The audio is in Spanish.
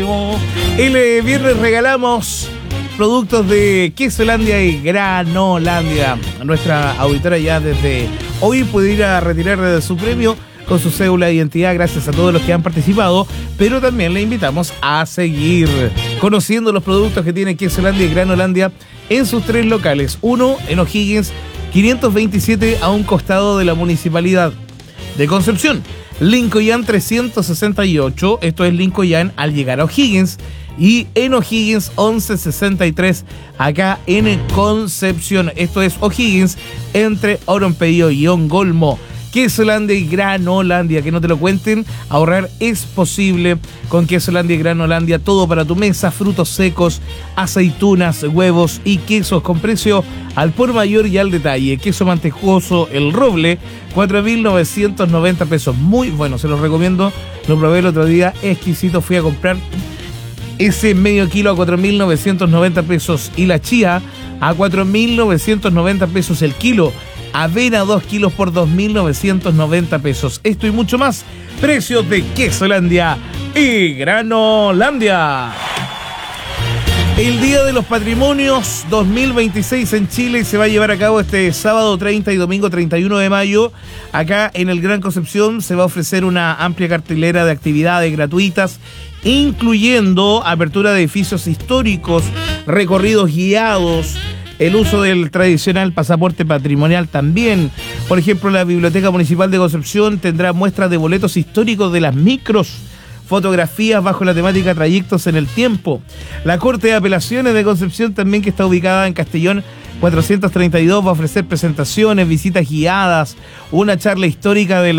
El viernes regalamos productos de Quesolandia y Granolandia. Nuestra auditora ya desde hoy puede ir a retirar su premio con su cédula de identidad, gracias a todos los que han participado, pero también le invitamos a seguir conociendo los productos que tiene Quesolandia y Granolandia en sus 3 locales. Uno en O'Higgins 527 a un costado de la Municipalidad de Concepción. Lincoln 368, esto es Lincoln al llegar a O'Higgins, y en O'Higgins 1163 acá en Concepción. Esto es O'Higgins entre Oronpedillo y Ongolmo. Quesolandia y Granolandia, que no te lo cuenten, ahorrar es posible con Quesolandia y Granolandia, todo para tu mesa, frutos secos, aceitunas, huevos y quesos con precio al por mayor y al detalle. Queso mantecoso El Roble, 4.990 pesos, muy bueno, se los recomiendo, lo probé el otro día, exquisito, fui a comprar ese medio kilo a 4.990 pesos y la chía a 4.990 pesos el kilo. Avena 2 kilos por 2.990 pesos. Esto y mucho más. Precios de Quesolandia y Granolandia. El Día de los Patrimonios 2026 en Chile se va a llevar a cabo este sábado 30 y domingo 31 de mayo. Acá en el Gran Concepción se va a ofrecer una amplia cartelera de actividades gratuitas, incluyendo apertura de edificios históricos, recorridos guiados, el uso del tradicional pasaporte patrimonial también. Por ejemplo, la Biblioteca Municipal de Concepción tendrá muestras de boletos históricos de las micros, fotografías bajo la temática Trayectos en el Tiempo. La Corte de Apelaciones de Concepción también, que está ubicada en Castellón 432, va a ofrecer presentaciones, visitas guiadas, una charla histórica de la